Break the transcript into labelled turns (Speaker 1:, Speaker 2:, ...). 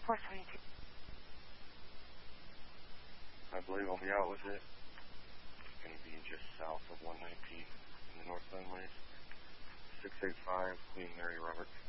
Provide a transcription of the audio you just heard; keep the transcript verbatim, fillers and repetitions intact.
Speaker 1: four seventy-two.
Speaker 2: I believe I'll be out with it. It's going to be just south of one nineteen in the northbound lanes. six eight five, Queen Mary Robert.